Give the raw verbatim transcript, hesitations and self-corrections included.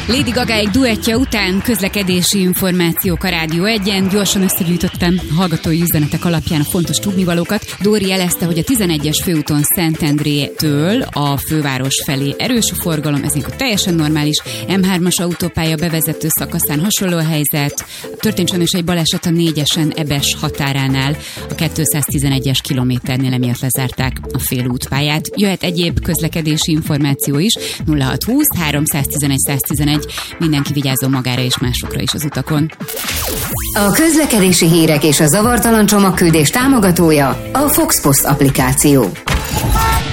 Lady Gaga-ék duettje után közlekedési információk a Rádió egyen. Gyorsan összegyűjtöttem hallgatói üzenetek alapján a fontos tudnivalókat. Dóri jelezte, hogy a tizenegyes főúton Szentendrétől a főváros felé erős a forgalom, ez még teljesen normális. em hármas autópálya bevezető szakaszán hasonló a helyzet. Történt sajnos egy baleset a négyesen Ebes határánál. A kétszáztizenegyes kilométernél emiatt lezárták a félútpályát. Jöhet egyéb közlekedési információ is. nulla hat húsz háromszáztizenegy száztizenegy. Mindenki vigyázzon magára és másokra is az utakon. A közlekedési hírek és a zavartalan csomagküldés támogatója a Fox Post applikáció.